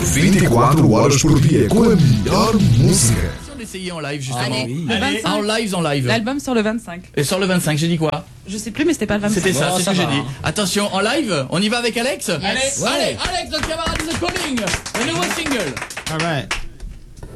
24 horas por dia com a melhor música. Essayer en live justement. Allez, Allez, en live. L'album sort le 25. Et sur le 25, j'ai dit quoi? Je sais plus, mais c'était pas le 25. C'était ça, Bon, c'est ce ça que j'ai va, dit. hein. Attention, en live, on y va avec Alex? Yes. Allez, Alex, notre camarade de The Calling, le nouveau single. All right.